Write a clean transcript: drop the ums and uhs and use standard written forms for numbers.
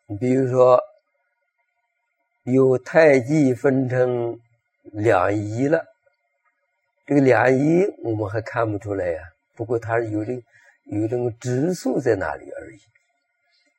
你比如说，有太极分成两仪了，这个两仪我们还看不出来呀，不过它有这个指数在那里而已。